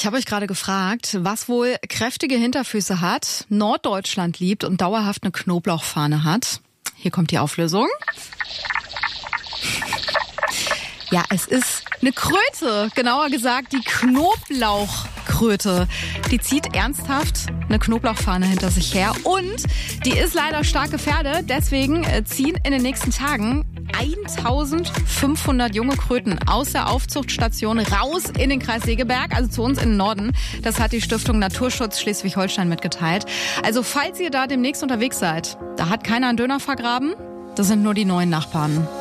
Ich habe euch gerade gefragt, was wohl kräftige Hinterfüße hat, Norddeutschland liebt und dauerhaft eine Knoblauchfahne hat. Hier kommt die Auflösung. Ja, es ist eine Kröte, genauer gesagt die Knoblauchkröte. Die zieht ernsthaft eine Knoblauchfahne hinter sich her und die ist leider stark gefährdet. Deswegen ziehen in den nächsten Tagen 1500 junge Kröten aus der Aufzuchtstation raus in den Kreis Segeberg, also zu uns in den Norden. Das hat die Stiftung Naturschutz Schleswig-Holstein mitgeteilt. Also falls ihr da demnächst unterwegs seid, da hat keiner einen Döner vergraben, das sind nur die neuen Nachbarn.